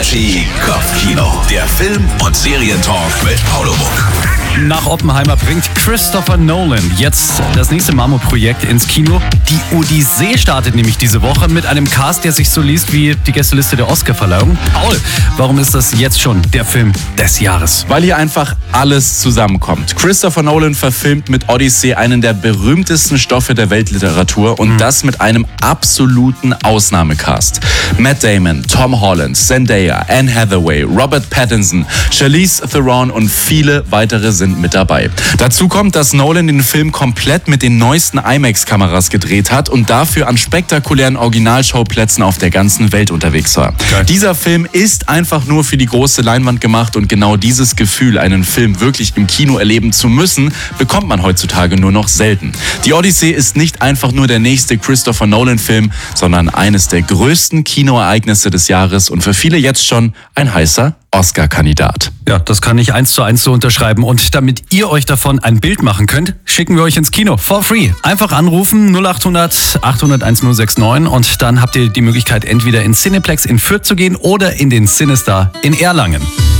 Trashy Kopfkino. Der Film- und Serientalk mit Paulo Muck. Nach Oppenheimer bringt Christopher Nolan jetzt das nächste Mammutprojekt ins Kino. Die Odyssee startet nämlich diese Woche mit einem Cast, der sich so liest wie die Gästeliste der Oscarverleihung. Paul, warum ist das jetzt schon der Film des Jahres? Weil hier einfach alles zusammenkommt. Christopher Nolan verfilmt mit Odyssey einen der berühmtesten Stoffe der Weltliteratur und das mit einem absoluten Ausnahmecast. Matt Damon, Tom Holland, Zendaya, Anne Hathaway, Robert Pattinson, Charlize Theron und viele weitere sind mit dabei. Dazu kommt, dass Nolan den Film komplett mit den neuesten IMAX-Kameras gedreht hat und dafür an spektakulären Originalschauplätzen auf der ganzen Welt unterwegs war. Okay. Dieser Film ist einfach nur für die große Leinwand gemacht und genau dieses Gefühl, einen Film wirklich im Kino erleben zu müssen, bekommt man heutzutage nur noch selten. Die Odyssee ist nicht einfach nur der nächste Christopher Nolan-Film, sondern eines der größten Kinoereignisse des Jahres und für viele jetzt schon ein heißer Oscar-Kandidat. Ja, das kann ich 1:1 so unterschreiben. Und damit ihr euch davon ein Bild machen könnt, schicken wir euch ins Kino. For free. Einfach anrufen 0800 800 1069 und dann habt ihr die Möglichkeit, entweder in Cineplex in Fürth zu gehen oder in den Cinestar in Erlangen.